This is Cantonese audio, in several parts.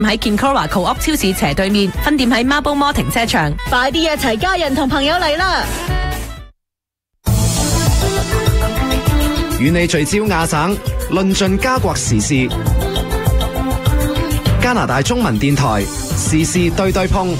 喺 Kinkora Co-op 超市斜對面，分店喺 Marble Mall 停車場。 快啲一齊家人同朋友嚟啦！ 與你聚焦亞省，論盡加國時事。加拿大中文電台時事對對碰。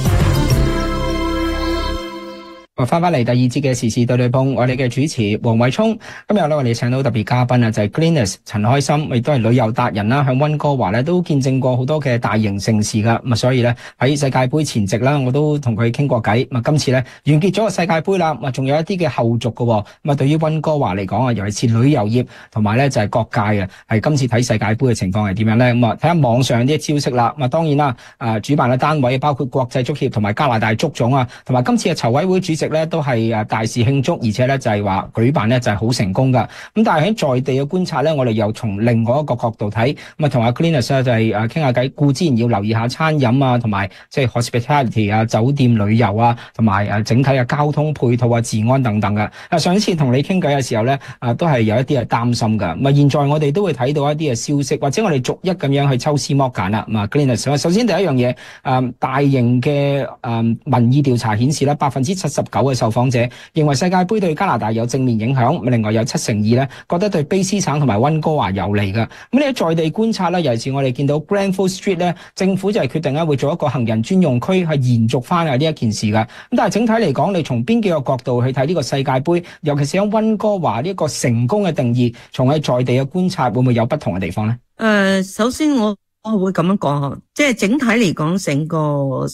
翻嚟第二節嘅時事對對碰，我哋嘅主持黃偉聰，今日咧我哋請到特別嘉賓啊，就係 Glynis 陳開心，亦都係旅遊達人啦，響溫哥華咧都見證過好多嘅大型盛事噶，咁所以咧喺世界盃前夕啦，我都同佢傾過偈。咁今次咧完結咗個世界盃啦，咁仲有一啲嘅後續噶，咁對於溫哥華嚟講啊，尤其是旅遊業同埋咧就係各界啊，係今次睇世界盃嘅情況係點樣咧？咁睇下網上啲消息啦。咁當然啦，主辦嘅單位包括國際足協同埋加拿大足總啊，同埋今次嘅籌委會主席咧都係大肆慶祝，而且咧就係話舉辦咧就係好成功噶。咁但係喺在地嘅觀察咧，我哋又從另外一個角度睇，咁同阿 Glynis 咧就係傾下偈。固之然要留意下餐飲啊，同埋即係 hospitality 啊、酒店旅遊啊，同埋整體嘅交通配套啊、治安等等嘅。上一次同你傾偈嘅時候咧，都係有一啲係擔心噶。咁現在我哋都會睇到一啲嘅消息，或者我哋逐一咁樣去抽絲剝繭啦。咁啊 Glynis，首先第一樣嘢，大型嘅民意調查顯示咧，79%嘅受訪者認為世界盃對加拿大有正面影響，另外有72%咧覺得對卑詩省同埋溫哥華有利嘅。咁你喺在地觀察咧，尤其是我哋見到 Grenfell Street 咧，政府就係決定咧會做一個行人專用區，係延續翻呢一件事嘅。咁但係整體嚟講，你從邊幾個角度去睇呢個世界盃，尤其是喺溫哥華呢一個成功嘅定義，從喺在地嘅觀察，會唔會有不同嘅地方咧？ 首先我會咁樣講，即係整體嚟講，成個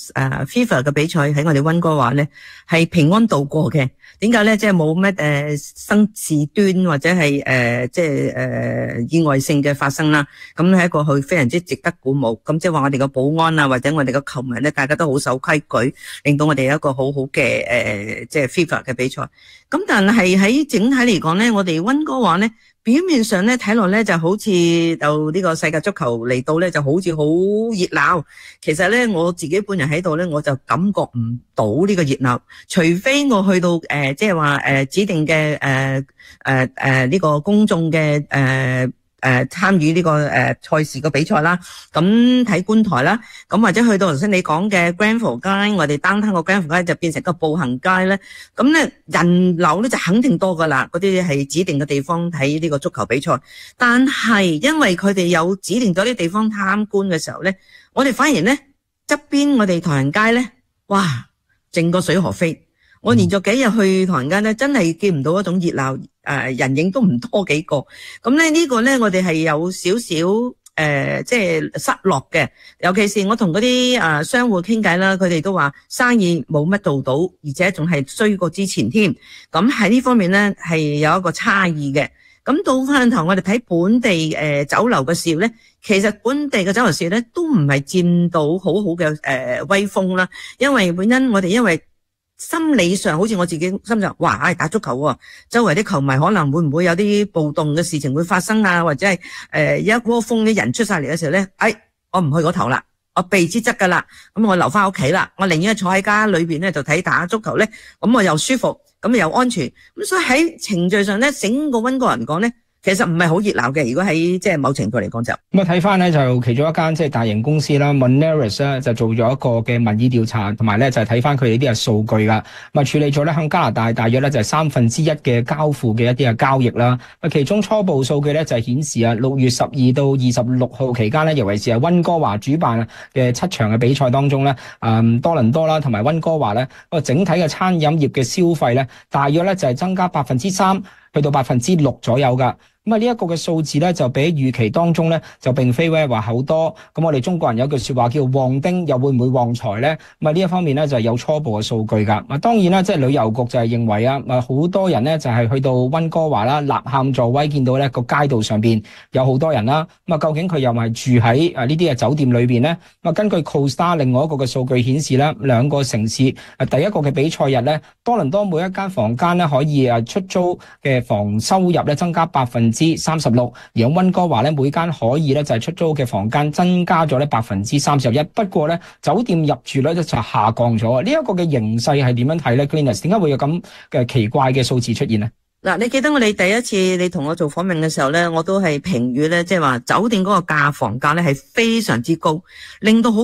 FIFA 嘅比賽喺我哋溫哥華咧係平安度過嘅。點解咧？即係冇咩生事端或者係意外性嘅發生啦。咁係一個佢非常之值得鼓舞。咁即係話我哋嘅保安啊，或者我哋嘅球迷咧，大家都好守規矩，令到我哋有一個好好嘅即係 FIFA 嘅比賽。咁但係喺整體嚟講咧，我哋溫哥華咧，表面上咧睇落咧就好似就呢個世界足球嚟到咧就好似好熱鬧，其實咧我自己本人喺度咧我就感覺唔到呢個熱鬧，除非我去到即係話指定嘅呢個公眾嘅參與呢個賽事嘅比賽啦，咁睇觀台啦，咁或者去到頭先你講嘅 Grenfell 街，我哋單攤個 Grenfell 街就變成個步行街咧，咁咧人流咧就肯定多噶啦，嗰啲係指定嘅地方睇呢個足球比賽，但係因為佢哋有指定咗啲地方參觀嘅時候咧，我哋反而咧側邊我哋唐人街咧，哇，靜過水河飛。我連續幾日去唐人街咧，真係見唔到一種熱鬧，人影都唔多幾個。咁咧呢個咧，我哋係有少少即係失落嘅。尤其是我同嗰啲商戶傾偈啦，佢哋都話生意冇乜做到，而且仲係衰過之前添。咁喺呢方面咧係有一個差異嘅。咁到翻頭我哋睇本地酒樓嘅事咧，其實本地嘅酒樓事咧都唔係佔到好好嘅威風啦，因為本身我哋因為心理上好似我自己心就哇，打足球喎，周圍啲球迷可能會唔會有啲暴動嘅事情會發生啊，或者係一窩蜂啲人出晒嚟嘅時候咧，我唔去嗰頭啦，我避之則噶啦，咁我留翻屋企啦，我寧願坐喺家裏邊咧就睇打足球咧，咁我又舒服，咁又安全，咁所以喺程序上咧，整個溫哥華人講咧，其實唔係好熱鬧嘅，如果喺即係某程度嚟講就咁睇翻咧，就其中一間即係大型公司啦 Moneris 咧就做咗一個嘅民意調查，同埋咧就係睇翻佢哋啲嘅數據噶，咁處理咗咧向加拿大大約咧就係1/3嘅交付嘅一啲嘅交易啦。其中初步數據咧就係顯示6月12到26號期間咧，尤其是係溫哥華主辦嘅7場嘅比賽當中咧，多倫多啦同埋溫哥華咧個整體嘅餐飲業嘅消費咧，大約咧就係增加3%去到6%左右噶。咁呢一個嘅數字咧，就比預期當中咧，就並非話好多。咁我哋中國人有句說話叫旺丁，又會唔會旺財咧？咁呢一方面咧，就係有初步嘅數據噶。當然啦，即係旅遊局就係認為好多人咧就係去到溫哥華啦，吶喊助威，見到咧個街道上邊有好多人啦。究竟佢又係住喺呢啲嘅酒店裏邊咧？根據 CoStar 另外一個嘅數據顯示咧，兩個城市第一個嘅比賽日咧，多倫多每一間房間咧可以出租嘅房收入咧增加36%，而喺溫哥華咧每間可以咧就係出租嘅房間增加咗咧31%。不過咧酒店入住率就下降咗。呢一個嘅形勢係點樣睇咧 Glynis？ 點解會有咁嘅奇怪嘅數字出現呢？ 嗱，你記得我哋第一次你同我做訪問嘅時候咧，我都係評語咧，即係話酒店嗰個房價咧係非常之高，令到好